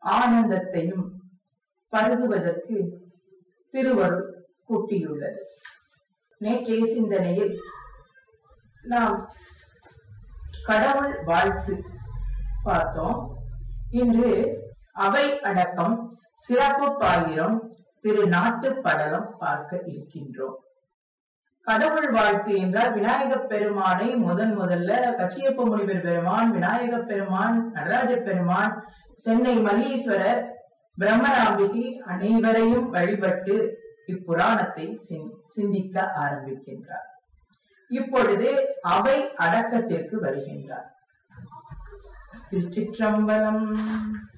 ஆனந்தத்தையும் பருகுவதற்கு திருவருள் கூட்டியுள்ளது. நேற்றைய சிந்தனையில் நாம் கடவுள் வாழ்த்து பார்த்தோம். இன்று அவை அடக்கம் சிறப்பு பாயிரம் திரு நாட்டு படலம் பார்க்க இருக்கின்றோம். கடவுள் வாழ்த்து என்றால் விநாயகப் பெருமானை முதல்ல கச்சியப்ப முனிவர் பெருமான், விநாயகப் பெருமான், நடராஜ பெருமான், சென்னை மல்லீஸ்வரர், பிரம்மராம்பிகை அனைவரையும் வழிபட்டு இப்புராணத்தை சிந்திக்க ஆரம்பிக்கின்றார். இப்பொழுது அவை அடக்கத்திற்கு வருகின்றார். திருச்சிற்றம்பலம்.